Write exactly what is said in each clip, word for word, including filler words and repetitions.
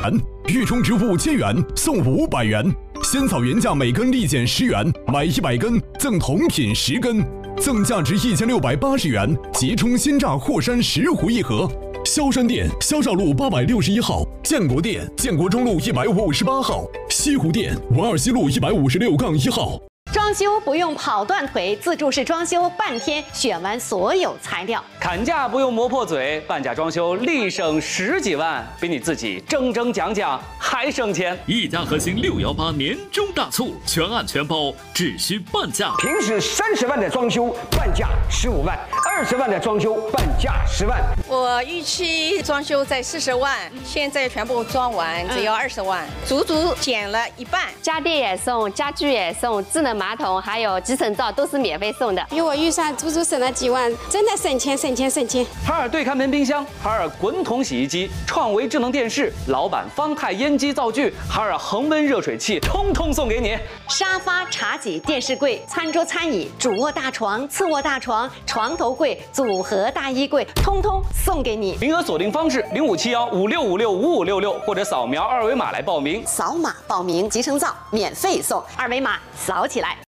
预充值五千元送五百元。仙草原价每根立减十元，买一百根赠同品十根，赠价值一千六百八十元即充鲜榨霍山石斛一盒。萧山店萧兆路八百六十一号，建国店建国中路一百五十八号，西湖店文二西路一百五十六杠一号。 装修不用跑断腿，自助式装修半天选完所有材料。 砍价不用磨破嘴，半价装修立省十几万，比你自己铮铮讲讲还省钱。 一家核心六幺八年终大促，全案全包，只需半价。 平时三十万的装修，半价十五万；二十万的装修，半价十万。 我预期装修在四十万，现在全部装完只要二十万，足足减了一半。 家电也送，家具也送，智能马桶还有集成灶都是免费送的。 比我预算足足省了几万，真的省钱省钱省钱。 海尔对看门冰箱、海尔滚筒洗衣机、创维智能电视、老板方太烟机灶具、海尔恒温热水器，通通送给你。 沙发、茶几、电视柜、餐桌、餐椅、主卧大床、次卧大床、床头柜、组合大衣柜，通通送给你。 名额锁定方式：零五七幺五六五六五五六六，或者扫描二维码来报名。 扫码报名，集成灶免费送，二维码扫起来。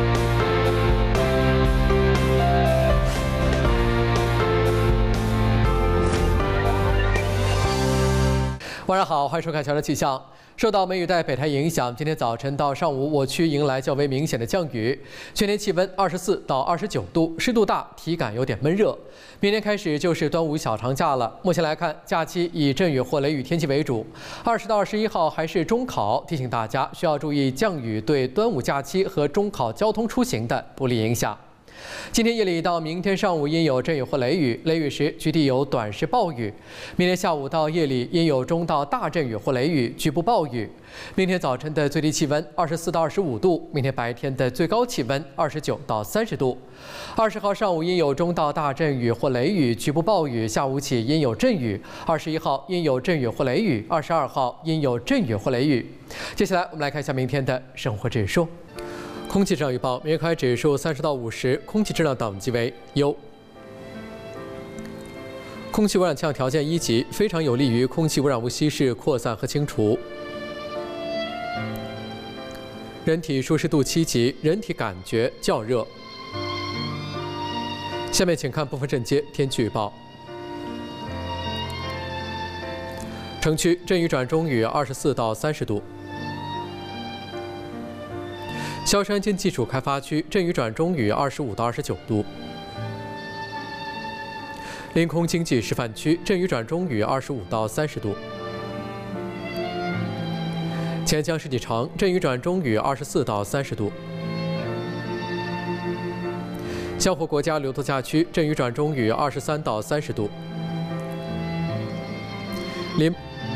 晚上好，欢迎收看《乔治气象》。受到梅雨带北台影响，今天早晨到上午，我区迎来较为明显的降雨。全天气温二十四到二十九度，湿度大，体感有点闷热。明天开始就是端午小长假了。目前来看，假期以阵雨或雷雨天气为主。二十到二十一号还是中考，提醒大家需要注意降雨对端午假期和中考交通出行的不利影响。今天夜里到明天上午阴有阵雨或雷雨，雷雨时局地有短时暴雨。明天下午到夜里阴有中到大阵雨或雷雨，局部暴雨。明天早晨的最低气温二十四到二十五度，明天白天的最高气温二十九到三十度。二十号上午阴有中到大阵雨或雷雨，局部暴雨，下午起阴有阵雨。二十一号阴有阵雨或雷雨，二十二号阴有阵雨或雷雨。接下来我们来看一下明天的生活指数。空气质量预报，明日开指数三十到五十，空气质量等级为优。空气污染气象条件一级，非常有利于空气污染物稀释、扩散和清除。人体舒适度七级，人体感觉较热。下面请看部分镇街天气预报。城区阵雨转中雨，二十四到三十度。萧山经济基础开发区阵雨转中雨，二十五到二十九度。临空经济示范区阵雨转中雨，二十五到三十度。钱江世纪城阵雨转中雨，二十四到三十度。香湖国家旅游度假区阵雨转中雨，二十三到三十度。临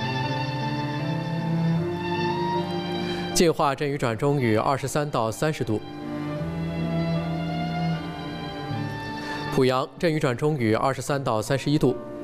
进化阵雨转中雨，二十三到三十度。濮阳阵雨转中雨，二十三到三十一度。